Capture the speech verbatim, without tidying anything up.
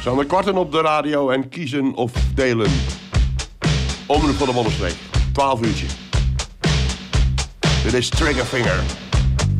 Sander Kwarten op de radio en kiezen of delen. Omroep van de Bollenstreek. twaalf uurtje. Dit is Triggerfinger.